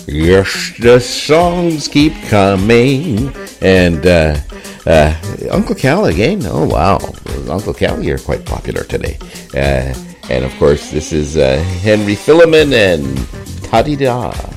Yes, the songs keep coming. And Uncle Cal again. Oh, wow. Uncle Cal, you're quite popular today. And of course, this is Henry Philemon and Ta-di-da.